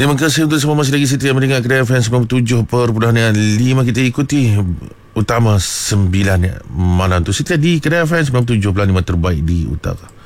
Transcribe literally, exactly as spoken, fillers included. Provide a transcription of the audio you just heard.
Terima kasih untuk semua masih lagi setia mendengar Kedai F M sembilan puluh tujuh perpuluhan lima. Kita ikuti utama sembilan malam tu setia di Kedai F M sembilan puluh tujuh perpuluhan lima terbaik di utara.